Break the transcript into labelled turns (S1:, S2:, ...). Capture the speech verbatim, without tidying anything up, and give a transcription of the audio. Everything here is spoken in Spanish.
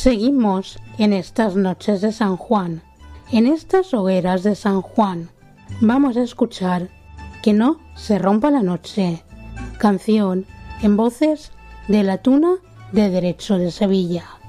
S1: Seguimos en estas noches de San Juan, en estas hogueras de San Juan. Vamos a escuchar Que no se rompa la noche, canción en voces de la Tuna de Derecho de Sevilla.